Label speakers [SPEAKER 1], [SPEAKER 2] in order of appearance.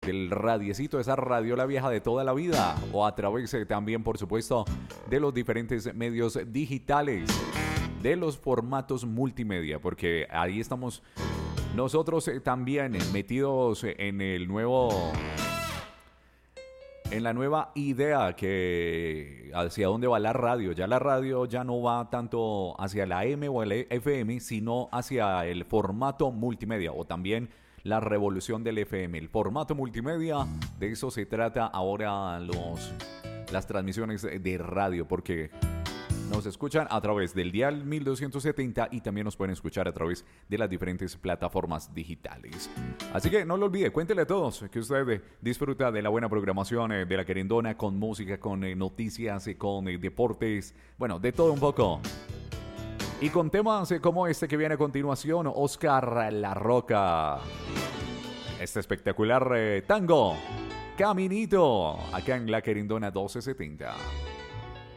[SPEAKER 1] del radiecito, esa radiola vieja de toda la vida, o a través también, por supuesto, de los diferentes medios digitales, de los formatos multimedia, porque ahí estamos nosotros también metidos en el nuevo... En la nueva idea que hacia dónde va la radio. Ya la radio ya no va tanto hacia la M o el FM, sino hacia el formato multimedia o también la revolución del FM. El formato multimedia, de eso se trata ahora las transmisiones de radio, porque nos escuchan a través del dial 1270 y también nos pueden escuchar a través de las diferentes plataformas digitales. Así que no lo olvide, cuéntele a todos que usted disfruta de la buena programación de La Querendona, con música, con noticias, con deportes, bueno, de todo un poco. Y con temas como este que viene a continuación, Oscar La Roca. Este espectacular tango, Caminito, acá en La Querendona 1270.